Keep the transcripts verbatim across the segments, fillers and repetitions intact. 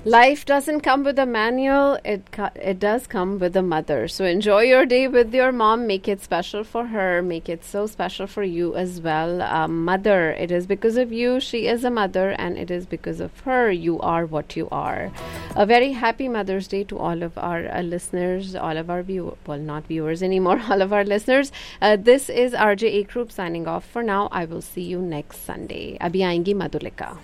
Life doesn't come with a manual, it co- it does come with a mother. So enjoy your day with your mom, make it special for her, make it so special for you as well. Um, mother, it is because of you, she is a mother, and it is because of her you are what you are. A very happy Mother's Day to all of our uh, listeners, all of our viewers, well not viewers anymore, all of our listeners. Uh, this is R J A Group signing off for now. I will see you next Sunday. Abhi aayingi Madhulika.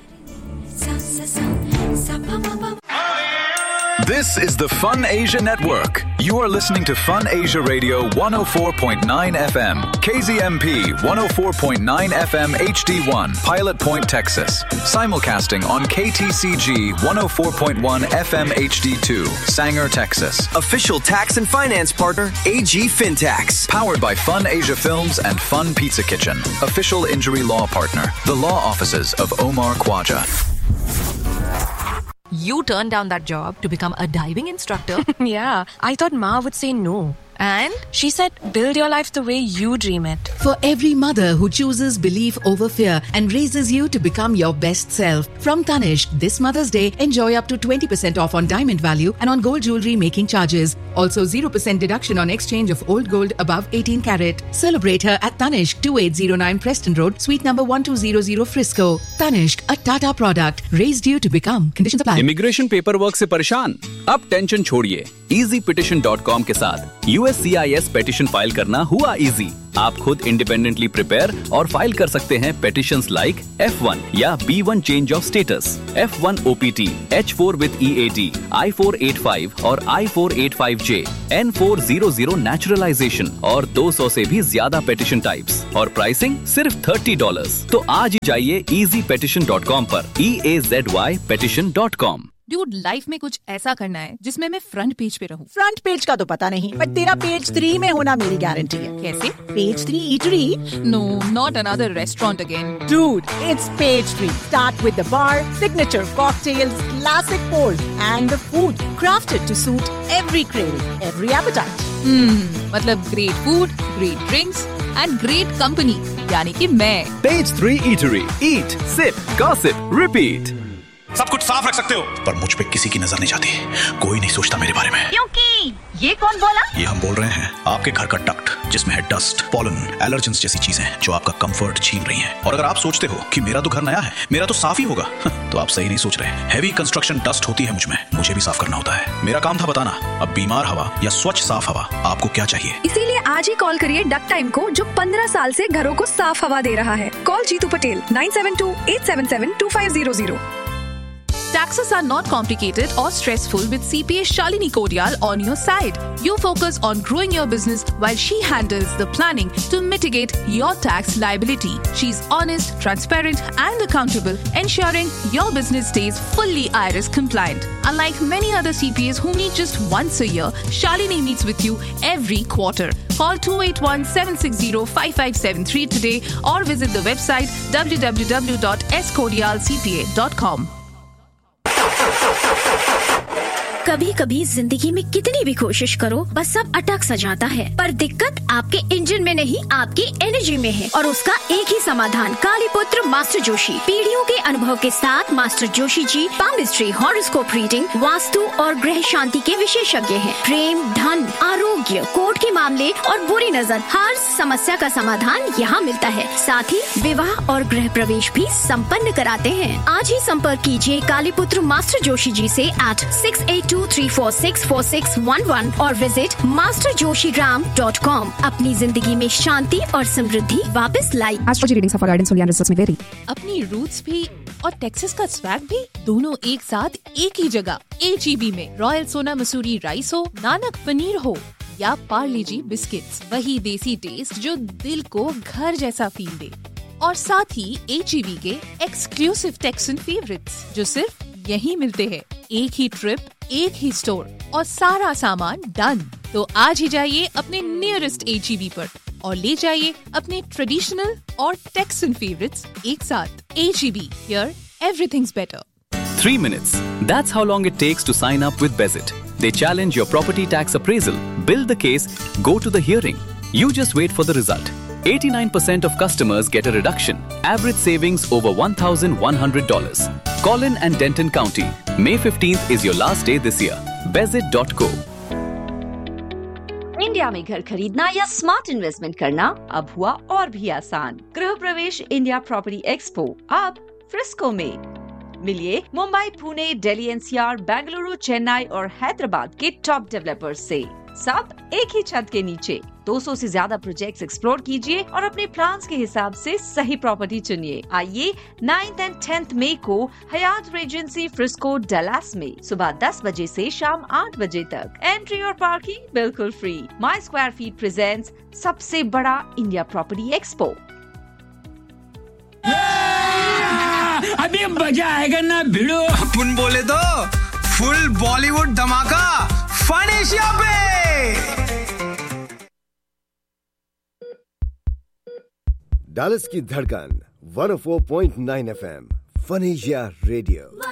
This is the Fun Asia Network. You are listening to Fun Asia Radio one oh four point nine F M, K Z M P one oh four point nine F M H D one, Pilot Point, Texas. Simulcasting on K T C G one oh four point one F M H D two, Sanger, Texas. Official tax and finance partner, A G FinTax. Powered by Fun Asia Films and Fun Pizza Kitchen. Official injury law partner, the law offices of Omar Khwaja. You turned down that job to become a diving instructor. Yeah, I thought Ma would say no. And? She said, build your life the way you dream it. For every mother who chooses belief over fear and raises you to become your best self. From Tanishq, this Mother's Day, enjoy up to twenty percent off on diamond value and on gold jewelry making charges. Also zero percent deduction on exchange of old gold above eighteen carat. Celebrate her at Tanishq, twenty-eight oh nine Preston Road, suite number one two zero zero Frisco. Tanishq, a Tata product, raised you to become. Conditions apply. Immigration paper work से परेशान? अब tension छोड़िए. easy petition dot com के साथ U S C I S petition file करना हुआ easy. आप खुद इंडिपेंडेंटली प्रिपेयर और फाइल कर सकते हैं पेटिशंस लाइक F one या B one change of status, F one O P T, H four with E A D, I four eighty-five और I four eighty-five J, N four hundred naturalisation और दो सौ से भी ज्यादा petition types और pricing सिर्फ थर्टी डॉलर्स. तो आज ही जाइए easy petition dot com पर, E A Z Y petition dot com. Dude, life में कुछ ऐसा करना है जिसमें मैं फ्रंट पेज पे रहूं. फ्रंट पेज का तो पता नहीं, बट तेरा पेज थ्री में होना मेरी गारंटी है. कैसे? Page three eatery. No, not another restaurant again. Dude, it's page three. Start with the bar, signature cocktails, classic pours, and the food crafted to suit every craving, every appetite. Hmm, मतलब great food, great drinks, and great company. यानी कि मैं. Page three Eatery. Eat, sip, gossip, repeat. सब कुछ साफ रख सकते हो, पर मुझ पे किसी की नजर नहीं जाती. कोई नहीं सोचता मेरे बारे में. क्योंकि ये कौन बोला? ये हम बोल रहे हैं आपके घर का डक्ट, जिसमें है डस्ट, पॉलन, एलर्जेंस जैसी चीजें जो आपका कंफर्ट छीन रही हैं. और अगर आप सोचते हो कि मेरा तो घर नया है, मेरा तो साफ ही होगा, तो आप सही नहीं सोच रहे. हैवी कंस्ट्रक्शन डस्ट होती है मुझ में, मुझे भी साफ करना होता है. मेरा काम था बताना, अब बीमार हवा या स्वच्छ साफ हवा आपको क्या चाहिए. इसीलिए आज ही कॉल करिए डक्ट टाइम को, जो पंद्रह साल से घरों को साफ हवा दे रहा है. Call Jitu Patel nine seven to eight seven seven to five zero zero. Taxes are not complicated or stressful with C P A Shalini Kodial on your side. You focus on growing your business while she handles the planning to mitigate your tax liability. She's honest, transparent and accountable, ensuring your business stays fully I R S compliant. Unlike many other C P As who meet just once a year, Shalini meets with you every quarter. Call two eight one seven six zero five five seven three today or visit the website w w w dot s kodial c p a dot com. कभी कभी जिंदगी में कितनी भी कोशिश करो, बस सब अटक सा जाता है. पर दिक्कत आपके इंजन में नहीं, आपकी एनर्जी में है. और उसका एक ही समाधान, कालीपुत्र मास्टर जोशी. पीढ़ियों के अनुभव के साथ master Joshi ji palmistry, horoscope reading, vastu और ग्रह शांति के विशेषज्ञ हैं. प्रेम, धन, आरोग्य, कोर्ट के मामले और बुरी नजर, हर समस्या का समाधान यहाँ मिलता है. साथ ही विवाह और गृह प्रवेश भी संपन्न कराते हैं. आज ही संपर्क कीजिए कालीपुत्र मास्टर जोशी जी से eight six eight to three four six four six one one और visit master Joshi Ram dot com. अपनी जिंदगी में शांति और समृद्धि वापस लाई. अपनी रूट्स भी और टेक्सास का स्वैग भी, दोनों एक साथ एक ही जगह. H E B में रॉयल सोना मसूरी राइस हो, नानक पनीर हो या पार्ले जी बिस्किट्स, वही देसी टेस्ट जो दिल को घर जैसा फील दे. और साथ ही H E B के एक्सक्लूसिव टेक्सन फेवरेट्स जो सिर्फ यहीं मिलते हैं. एक ही ट्रिप, एक ही स्टोर और सारा सामान डन. तो आज ही जाइए अपने नियरेस्ट H E B पर और ले जाइए अपने ट्रेडिशनल और टेक्सन फेवरेट्स एक साथ. H E B, here everything's better. Three minutes. That's how long it takes to sign up with Bezit. They challenge your property tax appraisal, build the case, go to the hearing. You just wait for the result. eighty-nine percent of customers get a reduction. Average savings over one thousand one hundred dollars. Collin and Denton County. May fifteenth is your last day this year. Bezit dot co. India में घर खरीदना या smart investment करना अब हुआ और भी आसान। गृह प्रवेश इंडिया प्रॉपर्टी एक्सपो अब फ्रिस्को में। मिलिए मुंबई, पुणे, दिल्ली एनसीआर, बेंगलुरु, चेन्नई और हैदराबाद के टॉप डेवलपर्स से, सब एक ही छत के नीचे। दो सौ से ज्यादा प्रोजेक्ट्स एक्सप्लोर कीजिए और अपने प्लान्स के हिसाब से सही प्रॉपर्टी चुनिए। आइए नाइन्थ एंड टेंथ मई को हयात रेजेंसी फ्रिस्को डलास में सुबह दस बजे से शाम आठ बजे तक। एंट्री और पार्किंग बिल्कुल फ्री। माई स्क्वायर फीट प्रेजेंट्स सबसे बड़ा इंडिया प्रॉपर्टी एक्सपो। अभी मजा आएगा ना भिड़ो। अपन बोले तो फुल बॉलीवुड धमाका फन एशिया पे। डालस की धड़कन one O four point nine F M fun Asia radio.